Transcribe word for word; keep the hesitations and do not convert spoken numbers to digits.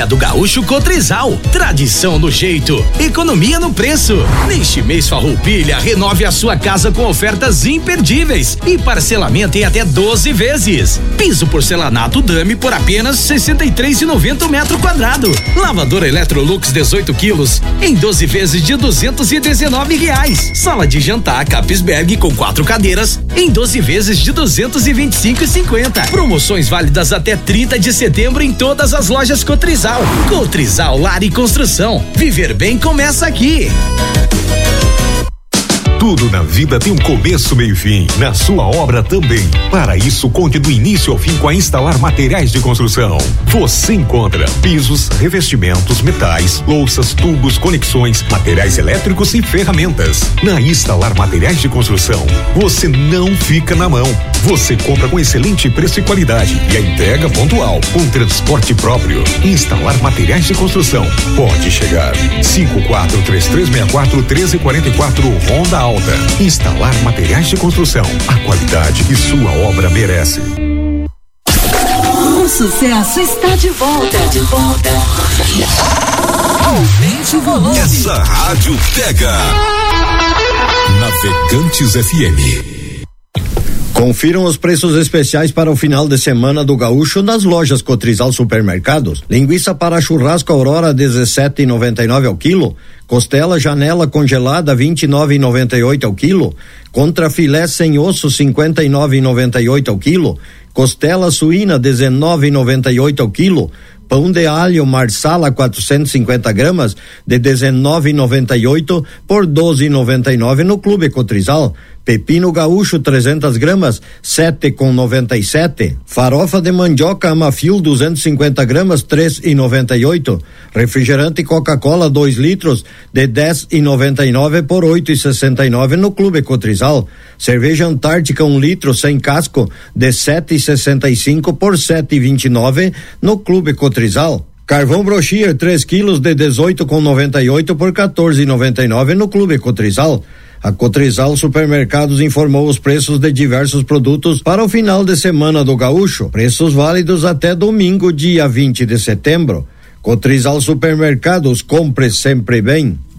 Dia do Gaúcho Cotrizal, tradição no jeito, economia no preço. Neste mês Farroupilha, renove a sua casa com ofertas imperdíveis e parcelamento em até doze vezes. Piso porcelanato Dami por apenas sessenta e três reais e noventa centavos o metro quadrado. Lavadora Electrolux dezoito quilos em doze vezes de duzentos e dezenove reais. Sala de jantar Capisberg com quatro cadeiras em doze vezes de duzentos e vinte e cinco reais e cinquenta centavos. Promoções válidas até trinta de setembro em todas as lojas Cotrizal. Cotrizal Lar e Construção. Viver bem começa aqui. Tudo na vida tem um começo, meio e fim. Na sua obra também. Para isso, conte do início ao fim com a Instalar Materiais de Construção. Você encontra pisos, revestimentos, metais, louças, tubos, conexões, materiais elétricos e ferramentas. Na Instalar Materiais de Construção, você não fica na mão. Você compra com excelente preço e qualidade e a entrega pontual, com transporte próprio. Instalar Materiais de Construção. Pode chegar. cinco quatro três três seis quatro um três quatro quatro Honda Alta. Instalar Materiais de Construção. A qualidade que sua obra merece. O sucesso está de volta. De volta. Aumente o volume. Essa rádio pega. Navegantes F M. Confiram os preços especiais para o final de semana do Gaúcho nas lojas Cotrizal Supermercados. Linguiça para churrasco Aurora dezessete reais e noventa e nove ao quilo. Costela Janela congelada vinte e nove reais e noventa e oito ao quilo. Contra filé sem osso cinquenta e nove reais e noventa e oito ao quilo. Costela suína dezenove reais e noventa e oito ao quilo. Pão de alho Marsala quatrocentos e cinquenta gramas de dezenove reais e noventa e oito por doze reais e noventa e nove no Clube Cotrizal. Pepino gaúcho trezentas gramas sete reais e noventa e sete. Farofa de mandioca Amafil duzentos e cinquenta gramas três reais e noventa e oito. Refrigerante Coca-Cola dois litros de dez reais e noventa e nove por oito reais e sessenta e nove no Clube Cotrizal. Cerveja Antártica um litro sem casco de sete reais e sessenta e cinco por sete reais e vinte e nove no Clube Cotrizal. Carvão Brochier três quilos de dezoito reais e noventa e oito por quatorze reais e noventa e nove no Clube Cotrizal. A Cotrizal Supermercados informou os preços de diversos produtos para o final de semana do Gaúcho. Preços válidos até domingo, dia vinte de setembro. Cotrizal Supermercados, compre sempre bem.